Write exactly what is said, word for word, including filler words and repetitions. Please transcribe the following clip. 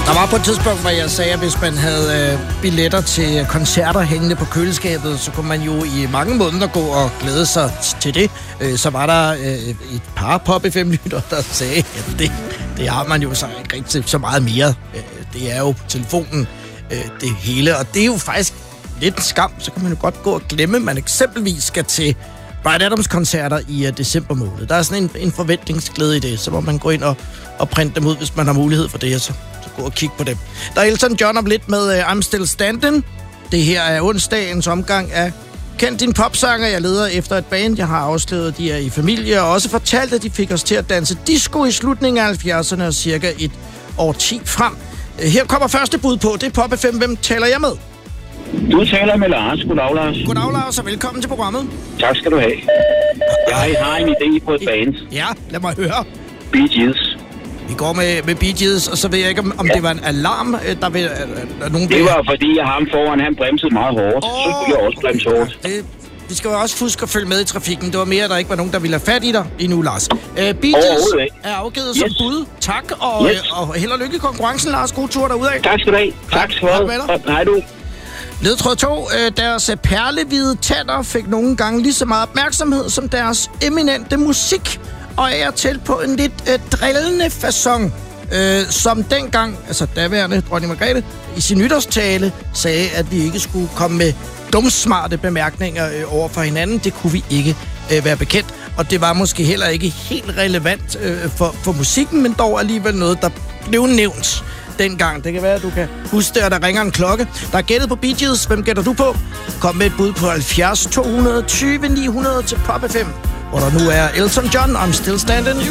Der var på et tidspunkt, hvor jeg sagde, at hvis man havde øh, billetter til koncerter hængende på køleskabet, så kunne man jo i mange måneder gå og glæde sig til det. Øh, så var der øh, et par Pop F M-lytter, der sagde, at det, det har man jo så ikke rigtig så meget mere. Øh, det er jo på telefonen øh, det hele, og det er jo faktisk lidt en skam. Så kan man jo godt gå og glemme, at man eksempelvis skal til Bryan Adams-koncerter i uh, december måned. Der er sådan en, en forventningsglæde i det, så må man gå ind og, og printe dem ud, hvis man har mulighed for det, så, så gå og kigge på dem. Der er Elton John om lidt med uh, I'm Still Standing. Det her er onsdagens omgang af Kend din popsanger. Jeg leder efter et band, jeg har afsløret, de er i familie, og også fortalt, at de fik os til at danse disco i slutningen af halvfjerdserne og cirka et årti frem. Uh, her kommer første bud på, det er Pop F M. Hvem taler jeg med? Du taler med Lars. Goddag, Lars. Goddag, Lars, og velkommen til programmet. Tak skal du have. Jeg har en idé på et band. Ja, lad mig høre. Bee Gees. Vi går med, med Bee Gees, og så ved jeg ikke, om, om ja. det var en alarm, der vil... Der nogen det var, fordi jeg ham foran, han bremsede meget hårdt. Oh, så skulle jeg også bremse hårdt. Ja, det, vi skal jo også huske at følge med i trafikken. Det var mere, at der ikke var nogen, der ville have fat i dig endnu, Lars. Uh, Bee Gees er afgivet yes. som bud. Tak, og, yes. og, og held og lykke i konkurrencen, Lars. God tur derudad. Tak skal du have. Tak skal du have. Hej du. Ledtråd to. Deres perlehvide tænder fik nogle gange lige så meget opmærksomhed som deres eminente musik, og er til på en lidt øh, drillende facon, øh, som dengang, altså daværende dronning Margrethe, i sin nytårstale sagde, at vi ikke skulle komme med dumsmarte bemærkninger øh, over for hinanden. Det kunne vi ikke øh, være bekendt, og det var måske heller ikke helt relevant øh, for, for musikken, men dog alligevel noget, der blev nævnt dengang. Det kan være, at du kan huske det, og der ringer en klokke. Der er gættet på Bee Gees. Hvem gætter du på? Kom med et bud på halvfjerds to tyve ni hundrede til Pop F M, hvor der nu er Elton John, I'm Still Standing.